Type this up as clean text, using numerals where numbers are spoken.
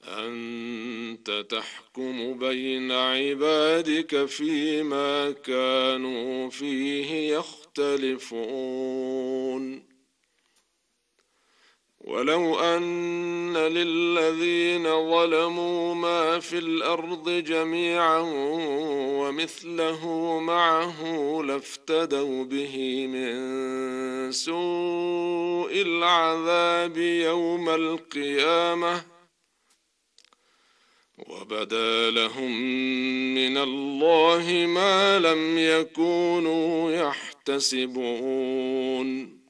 أنت تحكم بين عبادك فيما كانوا فيه يختلفون. ولو أن للذين ظلموا ما في الأرض جميعا ومثله معه لافتدوا به من سوء العذاب يوم القيامة، وبدا لهم من الله ما لم يكونوا يحتسبون.